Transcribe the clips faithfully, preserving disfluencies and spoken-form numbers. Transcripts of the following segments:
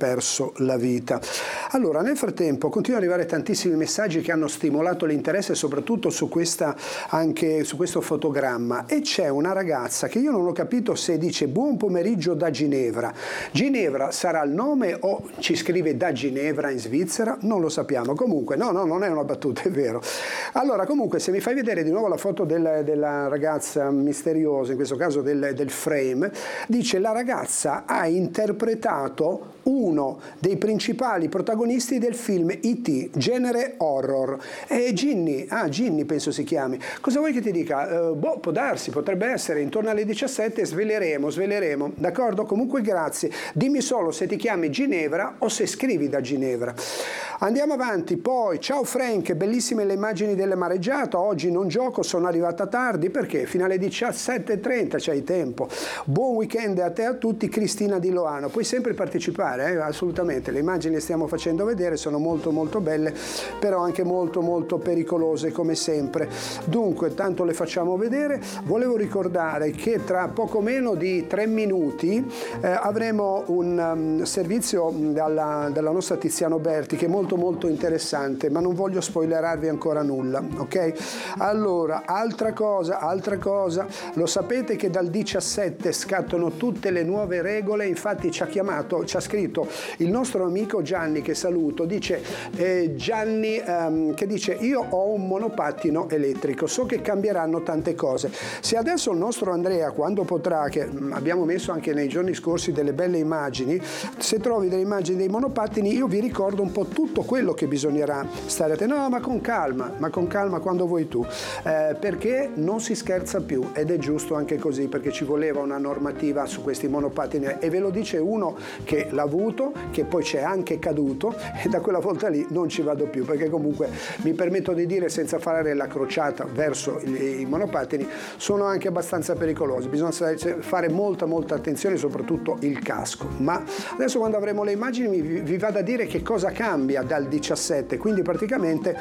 perso la vita. Allora, nel frattempo continuano ad arrivare tantissimi messaggi che hanno stimolato l'interesse soprattutto su questa, anche su questo fotogramma, e c'è una ragazza che io non ho capito se dice buon pomeriggio da Ginevra. Ginevra sarà il nome o ci scrive da Ginevra in Svizzera? Non lo sappiamo. Comunque, no, no, non è una battuta, è vero. Allora, comunque, se mi fai vedere di nuovo la foto del, della ragazza misteriosa, in questo caso del, del frame, dice la ragazza ha interpretato uno dei principali protagonisti del film E T, genere horror. E Ginny, ah Ginny penso si chiami. Cosa vuoi che ti dica? Uh, boh, può darsi, potrebbe essere intorno alle diciassette, sveleremo, sveleremo. D'accordo? Comunque grazie. Dimmi solo se ti chiami Ginevra o se scrivi da Ginevra. Andiamo avanti, poi ciao Frank, bellissime le immagini delle mareggiate, oggi non gioco, sono arrivata tardi perché fino alle diciassette e trenta c'hai tempo. Buon weekend a te e a tutti, Cristina Di Loano. Puoi sempre partecipare, eh? Assolutamente, le immagini le stiamo facendo vedere, sono molto molto belle, però anche molto molto pericolose come sempre. Dunque, tanto le facciamo vedere. Volevo ricordare che tra poco meno di tre minuti eh, avremo un um, servizio dalla, dalla nostra Tiziano Berti che è molto molto interessante, ma non voglio spoilerarvi ancora nulla, ok? Allora, altra cosa, altra cosa, lo sapete che dal diciassette scattano tutte le nuove regole, infatti ci ha chiamato, ci ha scritto il nostro amico Gianni, che saluto, dice eh, Gianni ehm, che dice io ho un monopattino elettrico, so che cambieranno tante cose, se adesso il nostro Andrea quando potrà, che abbiamo messo anche nei giorni scorsi delle belle immagini, se trovi delle immagini dei monopattini io vi ricordo un po' tutto quello che bisognerà stare attenti, no ma con calma, ma con calma quando vuoi tu, eh, perché non si scherza più ed è giusto anche così, perché ci voleva una normativa su questi monopattini e ve lo dice uno che l'ha avuto, che poi c'è anche caduto e da quella volta lì non ci vado più, perché comunque mi permetto di dire senza fare la crociata verso i, i monopattini, sono anche abbastanza pericolosi, bisogna fare molta molta attenzione, soprattutto il casco. Ma adesso quando avremo le immagini vi, vi vado a dire che cosa cambia dal diciassette, quindi praticamente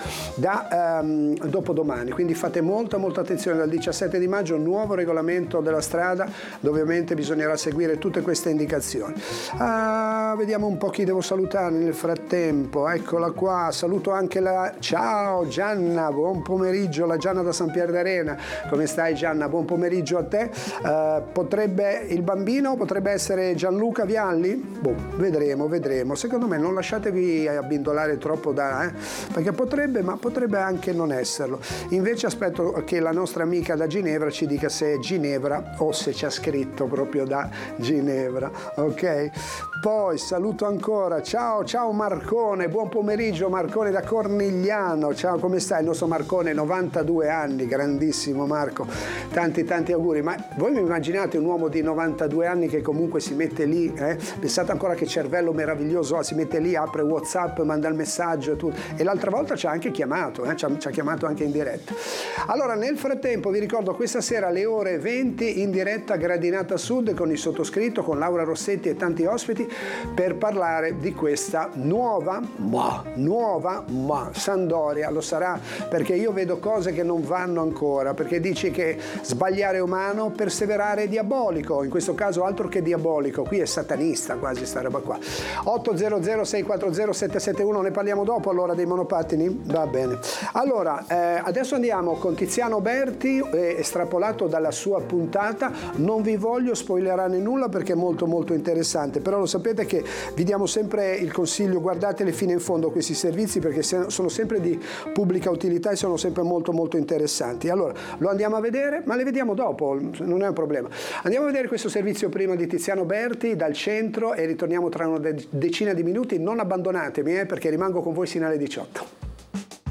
da um, dopodomani, quindi fate molta molta attenzione, dal diciassette di maggio nuovo regolamento della strada dove ovviamente bisognerà seguire tutte queste indicazioni. Ah, vediamo un po' chi devo salutare nel frattempo, eccola qua, saluto anche la, ciao Gianna, buon pomeriggio, la Gianna da San Pier d'Arena, come stai Gianna? Buon pomeriggio a te. Uh, potrebbe il bambino, potrebbe essere Gianluca Vialli? Boh, vedremo, vedremo, secondo me non lasciatevi abbindolare troppo da, eh? perché potrebbe, ma potrebbe anche non esserlo. Invece aspetto che la nostra amica da Ginevra ci dica se è Ginevra o se ci ha scritto proprio da Ginevra, ok? Poi saluto ancora, ciao ciao Marcone, buon pomeriggio Marcone da Cornigliano, ciao, come stai? Il nostro Marcone, novantadue anni, grandissimo Marco, tanti tanti auguri. Ma voi mi immaginate un uomo di novantadue anni che comunque si mette lì, eh? Pensate ancora che cervello meraviglioso, si mette lì, apre WhatsApp, manda il messaggio e tutto. E l'altra volta ci ha anche chiamato, eh? ci, ha, ci ha chiamato anche in diretta. Allora, nel frattempo vi ricordo questa sera alle ore venti in diretta Gradinata Sud con il sottoscritto, con Laura Rossetti e tanti ospiti per parlare di questa nuova, ma, nuova, ma Sampdoria. Lo sarà perché io vedo cose che non vanno ancora, perché dici che sbagliare è umano, perseverare è diabolico, in questo caso altro che diabolico, qui è satanista quasi sta roba qua. otto zero zero sei quattro zero sette sette uno, ne parliamo dopo allora dei monopattini? Va bene. Allora, eh, adesso andiamo con Tiziano Berti, eh, estrapolato dalla sua puntata, non vi voglio spoilerare nulla perché è molto molto interessante, però lo sapete che vi diamo sempre il consiglio, guardateli fino in fondo questi servizi perché sono sempre di pubblica utilità e sono sempre molto molto interessanti. Allora, lo andiamo a vedere, ma le vediamo dopo, non è un problema. Andiamo a vedere questo servizio prima di Tiziano Berti dal centro e ritorniamo tra una decina di minuti. Non abbandonatemi eh, perché rimango con voi sino alle diciotto.